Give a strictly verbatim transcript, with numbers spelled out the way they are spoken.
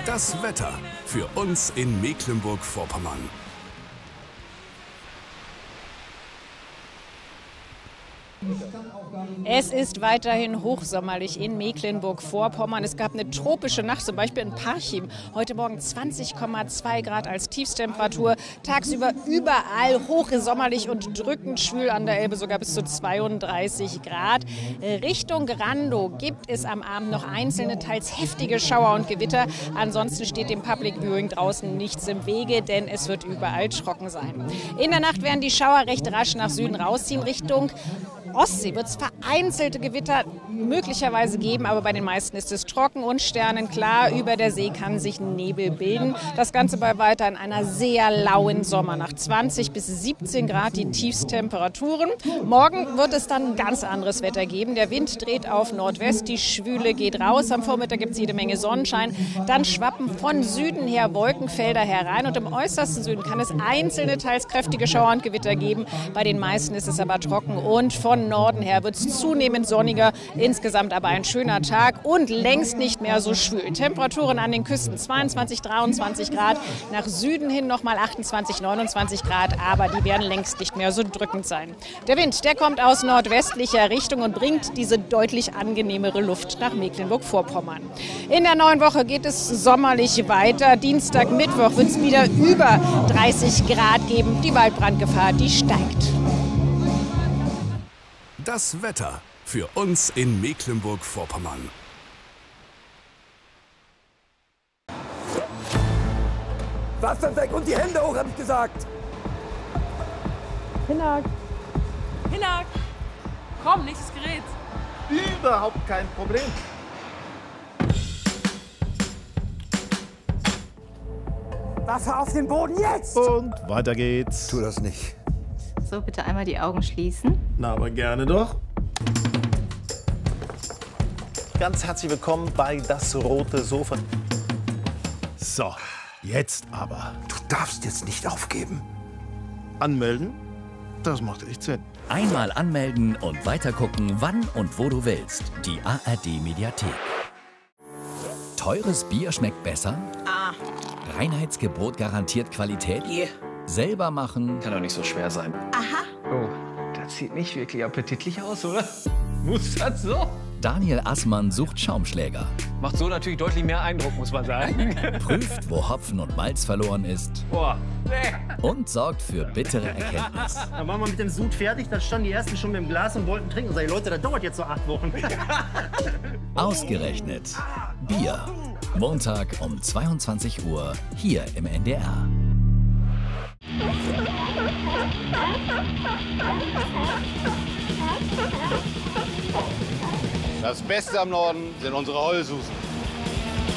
Das Wetter für uns in Mecklenburg-Vorpommern. Es ist weiterhin hochsommerlich in Mecklenburg-Vorpommern. Es gab eine tropische Nacht, zum Beispiel in Parchim. Heute Morgen zwanzig Komma zwei Grad als Tiefstemperatur. Tagsüber überall hochsommerlich und drückend schwül, an der Elbe sogar bis zu zweiunddreißig Grad. Richtung Randow gibt es am Abend noch einzelne, teils heftige Schauer und Gewitter. Ansonsten steht dem Public Viewing draußen nichts im Wege, denn es wird überall trocken sein. In der Nacht werden die Schauer recht rasch nach Süden rausziehen. Richtung Ostsee wird es vereinzelte Gewitter möglicherweise geben, aber bei den meisten ist es trocken und sternenklar. Über der See kann sich Nebel bilden. Das Ganze bei weiterhin einer sehr lauen Sommernacht. zwanzig bis siebzehn Grad die Tiefstemperaturen. Morgen wird es dann ein ganz anderes Wetter geben. Der Wind dreht auf Nordwest, die Schwüle geht raus. Am Vormittag gibt es jede Menge Sonnenschein. Dann schwappen von Süden her Wolkenfelder herein und im äußersten Süden kann es einzelne, teils kräftige Schauer und Gewitter geben. Bei den meisten ist es aber trocken und von Norden her wird es zunehmend sonniger. Insgesamt aber ein schöner Tag und längst nicht mehr so schwül. Temperaturen an den Küsten zweiundzwanzig, dreiundzwanzig Grad, nach Süden hin nochmal achtundzwanzig, neunundzwanzig Grad, aber die werden längst nicht mehr so drückend sein. Der Wind, der kommt aus nordwestlicher Richtung und bringt diese deutlich angenehmere Luft nach Mecklenburg-Vorpommern. In der neuen Woche geht es sommerlich weiter. Dienstag, Mittwoch wird es wieder über dreißig Grad geben. Die Waldbrandgefahr, die steigt. Das Wetter für uns in Mecklenburg-Vorpommern. Wasser weg und die Hände hoch, hab ich gesagt. Hinak. Hinak. Komm, nächstes Gerät. Überhaupt kein Problem. Wasser auf den Boden jetzt! Und weiter geht's. Tu das nicht. So, bitte einmal die Augen schließen. Na, aber gerne doch. Ganz herzlich willkommen bei Das Rote Sofa. So, jetzt aber. Du darfst jetzt nicht aufgeben. Anmelden? Das macht echt Sinn. Einmal anmelden und weitergucken, wann und wo du willst. Die A R D-Mediathek. Teures Bier schmeckt besser? Ah. Reinheitsgebot garantiert Qualität? Yeah. Selber machen? Kann doch nicht so schwer sein. Aha. Oh, das sieht nicht wirklich appetitlich aus, oder? Muss das so? Daniel Assmann sucht Schaumschläger. Macht so natürlich deutlich mehr Eindruck, muss man sagen. Prüft, wo Hopfen und Malz verloren ist. Boah, nee. Und sorgt für bittere Erkenntnis. Dann waren wir mit dem Sud fertig, dann standen die ersten schon mit dem Glas und wollten trinken. Und sag ich, Leute, das dauert jetzt so acht Wochen. Ausgerechnet. Bier. Montag um zweiundzwanzig Uhr hier im N D R. Das Beste am Norden sind unsere Heulsusen.